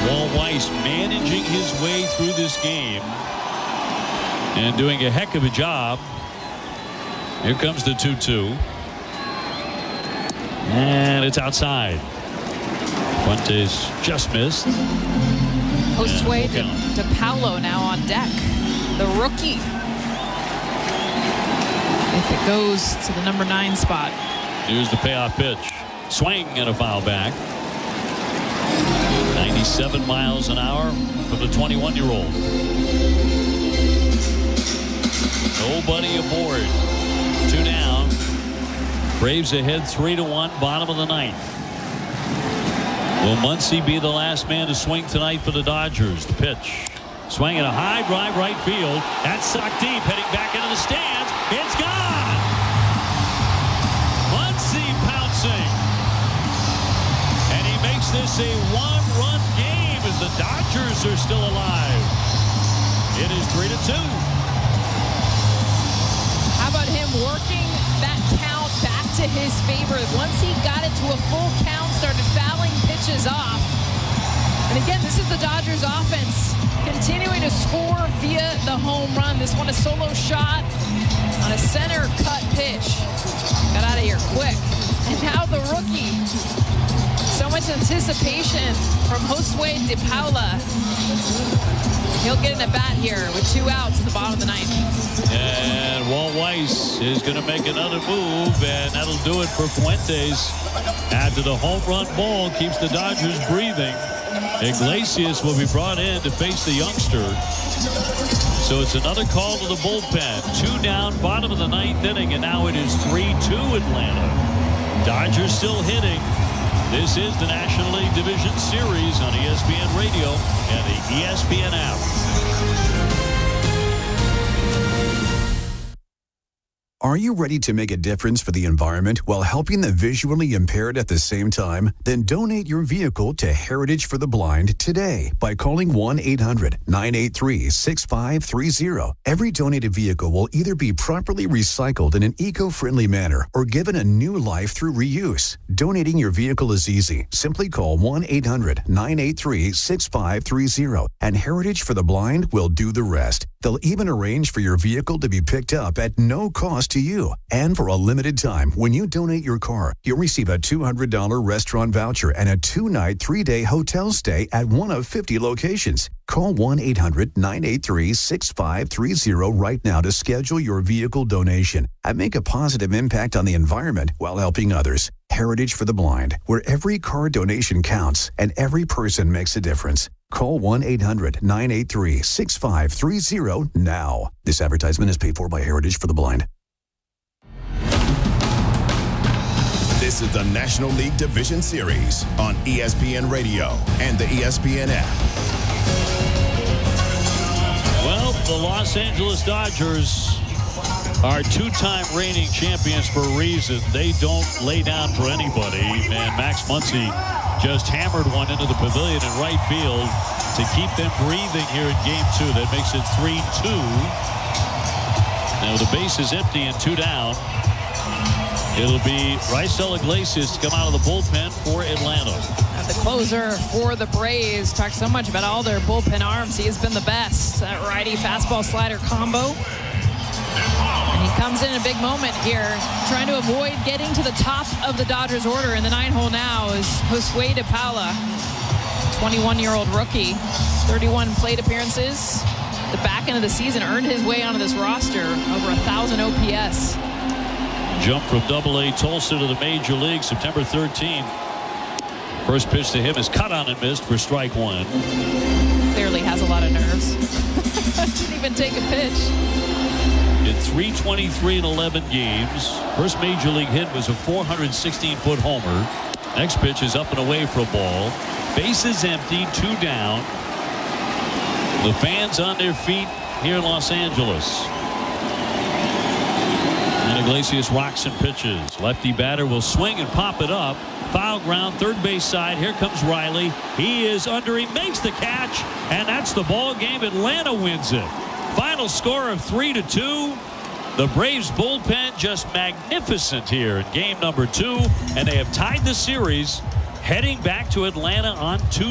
Walt Weiss managing his way through this game and doing a heck of a job. Here comes the 2-2. And it's outside. Fuentes just missed. Josue DePaulo now on deck. The rookie. If it goes to the number 9 spot. Here's the payoff pitch. Swing and a foul back. 97 miles an hour for the 21-year-old. Nobody aboard. 2 down. Braves ahead 3-1, bottom of the 9th. Will Muncy be the last man to swing tonight for the Dodgers? The pitch. Swinging a high drive right field. That's sucked deep, heading back into the stands. It's gone! Muncy pouncing. And he makes this a 1-run game as the Dodgers are still alive. It is 3-2. How about him working that count back to his favor? Once he got it to a full count, started fouling pitches off. And again, this is the Dodgers offense continuing to score via the home run. This one a solo shot on a center cut pitch. Got out of here quick. And now the rookie. So much anticipation from Josue DePaulo. He'll get an at-bat here with 2 outs at the bottom of the 9th. And Walt Weiss is going to make another move, and that'll do it for Fuentes. After the home run ball keeps the Dodgers breathing, Iglesias will be brought in to face the youngster. So it's another call to the bullpen. 2 down, bottom of the 9th inning, and now it is 3-2 Atlanta. Dodgers still hitting. This is the National League Division Series on ESPN Radio and the ESPN app. Are you ready to make a difference for the environment while helping the visually impaired at the same time? Then donate your vehicle to Heritage for the Blind today by calling 1-800-983-6530. Every donated vehicle will either be properly recycled in an eco-friendly manner or given a new life through reuse. Donating your vehicle is easy. Simply call 1-800-983-6530 and Heritage for the Blind will do the rest. They'll even arrange for your vehicle to be picked up at no cost to you. And for a limited time, when you donate your car, you'll receive a $200 restaurant voucher and a 2-night, 3-day hotel stay at one of 50 locations. Call 1-800-983-6530 right now to schedule your vehicle donation and make a positive impact on the environment while helping others. Heritage for the Blind, where every car donation counts and every person makes a difference. Call 1-800-983-6530 now. This advertisement is paid for by Heritage for the Blind. This is the National League Division Series on ESPN Radio and the ESPN app. Well, the Los Angeles Dodgers are 2-time reigning champions for a reason. They don't lay down for anybody. And Max Muncy just hammered one into the pavilion in right field to keep them breathing here in Game 2. That makes it 3-2. Now the base is empty and 2 down. It'll be Raisel Iglesias to come out of the bullpen for Atlanta. And the closer for the Braves. Talked so much about all their bullpen arms. He has been the best. That righty fastball slider combo. And he comes in a big moment here, trying to avoid getting to the top of the Dodgers order. In the 9-hole now is Josue DePaulo, 21-year-old rookie, 31 plate appearances. The back end of the season earned his way onto this roster, over 1,000 OPS. Jump from Double-A Tulsa to the Major League September 13th. First pitch to him is cut on and missed for strike 1. Clearly has a lot of nerves. Didn't even take a pitch. In 323 in 11 games. First Major League hit was a 416-foot homer. Next pitch is up and away for a ball. Bases empty, 2 down. The fans on their feet here in Los Angeles. And Iglesias rocks and pitches. Lefty batter will swing and pop it up. Foul ground, third base side. Here comes Riley. He is under. He makes the catch, and that's the ball game. Atlanta wins it. Final score of 3-2. The Braves bullpen just magnificent here in game number 2, and they have tied the series heading back to Atlanta on Tuesday.